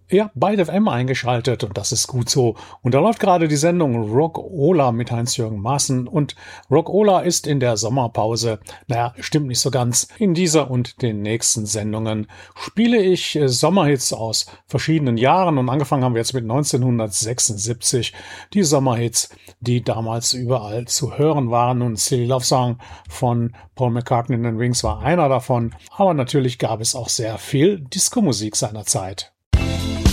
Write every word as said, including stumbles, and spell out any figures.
Ja, bei F M eingeschaltet und das ist gut so. Und da läuft gerade die Sendung Rock-Ola mit Heinz-Jürgen Maaßen und Rock-Ola ist in der Sommerpause. Naja, stimmt nicht so ganz. In dieser und den nächsten Sendungen spiele ich äh, Sommerhits aus verschiedenen Jahren und angefangen haben wir jetzt mit neunzehnhundertsechsundsiebzig. Die Sommerhits, die damals überall zu hören waren und Silly Love Song von Paul McCartney and the Wings war einer davon. Aber natürlich gab es auch sehr viel Disco-Musik seiner Zeit.